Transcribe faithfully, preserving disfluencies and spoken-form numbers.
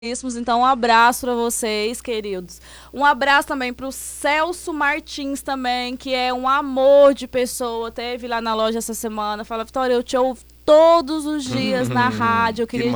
Então, um abraço para vocês, queridos. Um abraço também para o Celso Martins também, que é um amor de pessoa. Teve lá na loja essa semana. Fala, Vitória, eu te ouvo todos os dias na rádio. Eu queria